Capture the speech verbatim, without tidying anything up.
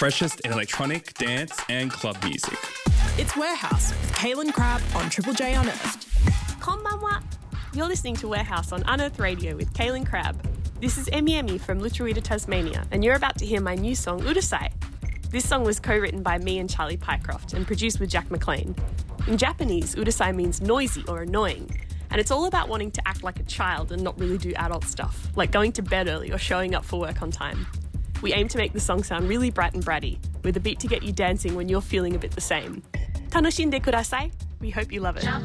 freshest in electronic, dance and club music. It's Warehouse with Kaylin Crabb on Triple J Unearthed. Konbanwa! You're listening to Warehouse on Unearthed Radio with Kaylin Crabb. This is Emi Emi from Lutruwita, Tasmania, and you're about to hear my new song, Urusai. This song was co-written by me and Charlie Pycroft and produced with Jack McLean. In Japanese, Urusai means noisy or annoying, and it's all about wanting to act like a child and not really do adult stuff, like going to bed early or showing up for work on time. We aim to make the song sound really bright and bratty, with a beat to get you dancing when you're feeling a bit the same. Tanoshinde kudasai. We hope you love it.